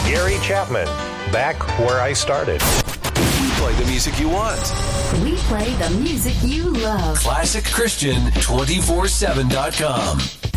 Gary Chapman, back where I started. We play the music you want. We play the music you love. ClassicChristian247.com.